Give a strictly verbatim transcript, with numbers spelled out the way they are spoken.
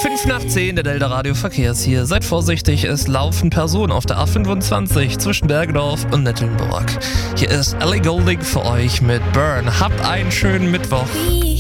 fünf nach zehn, der Delta Radio Verkehrs hier. Seid vorsichtig, es laufen Personen auf der A fünfundzwanzig zwischen Bergedorf und Nettelnburg. Hier ist Ellie Goulding für euch mit Burn. Habt einen schönen Mittwoch.